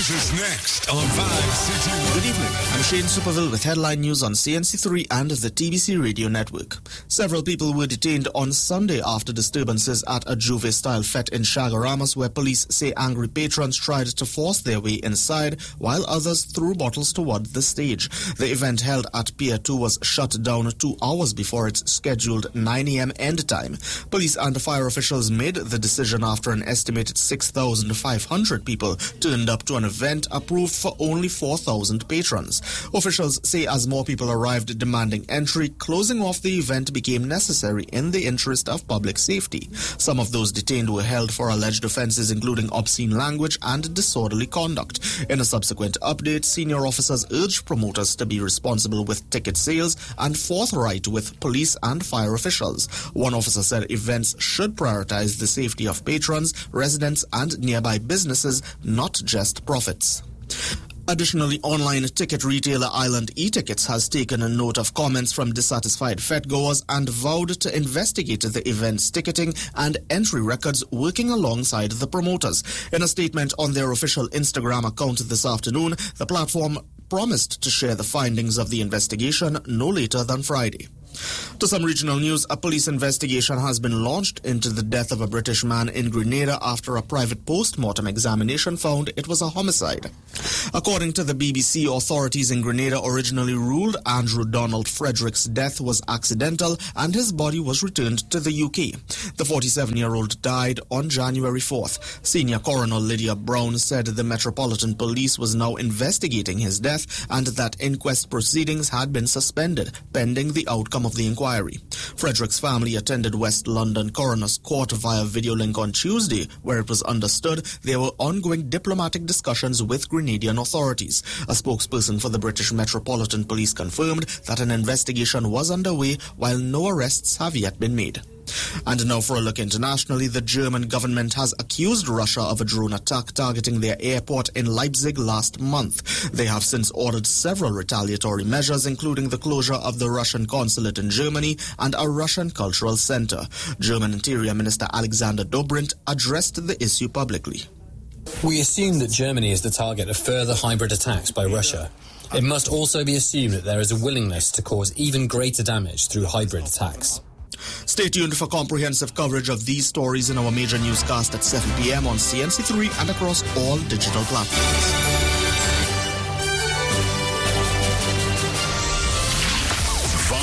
News is next on Vibe City. Good evening. I'm Shane Superville with headline news on CNC3 and the TBC radio network. Several people were detained on Sunday after disturbances at a Juve-style fete in Chaguaramas, where police say angry patrons tried to force their way inside, while others threw bottles toward the stage. The event held at Pier 2 was shut down 2 hours before its scheduled 9 a.m. end time. Police and fire officials made the decision after an estimated 6,500 people turned up to an event approved for only 4,000 patrons. Officials say as more people arrived demanding entry, closing off the event became necessary in the interest of public safety. Some of those detained were held for alleged offences including obscene language and disorderly conduct. In a subsequent update, senior officers urged promoters to be responsible with ticket sales and forthright with police and fire officials. One officer said events should prioritize the safety of patrons, residents and nearby businesses, not just profits. Additionally, online ticket retailer Island eTickets has taken a note of comments from dissatisfied fete-goers and vowed to investigate the event's ticketing and entry records, working alongside the promoters. In a statement on their official Instagram account this afternoon, the platform promised to share the findings of the investigation no later than Friday. To some regional news, a police investigation has been launched into the death of a British man in Grenada after a private post-mortem examination found it was a homicide. According to the BBC, authorities in Grenada originally ruled Andrew Donald Frederick's death was accidental and his body was returned to the UK. The 47-year-old died on January 4th. Senior Coroner Lydia Brown said the Metropolitan Police was now investigating his death and that inquest proceedings had been suspended pending the outcome of the inquiry. Frederick's family attended West London Coroner's Court via video link on Tuesday, where it was understood there were ongoing diplomatic discussions with Grenadian authorities. A spokesperson for the British Metropolitan Police confirmed that an investigation was underway while no arrests have yet been made. And now for a look internationally, the German government has accused Russia of a drone attack targeting their airport in Leipzig last month. They have since ordered several retaliatory measures, including the closure of the Russian consulate in Germany and a Russian cultural center. German Interior Minister Alexander Dobrindt addressed the issue publicly. We assume that Germany is the target of further hybrid attacks by Russia. It must also be assumed that there is a willingness to cause even greater damage through hybrid attacks. Stay tuned for comprehensive coverage of these stories in our major newscast at 7 p.m. on CNC3 and across all digital platforms.